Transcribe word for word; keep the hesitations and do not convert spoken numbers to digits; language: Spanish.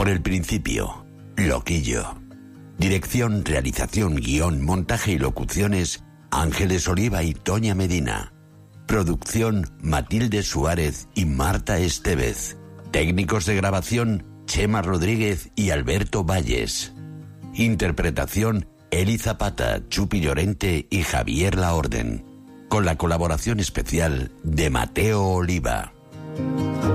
Por el principio, Loquillo. Dirección, realización, guión, montaje y locuciones, Ángeles Oliva y Toña Medina. Producción, Matilde Suárez y Marta Estevez. Técnicos de grabación, Chema Rodríguez y Alberto Valles. Interpretación, Eli Zapata, Chupi Llorente y Javier Laorden. Con la colaboración especial de Mateo Oliva.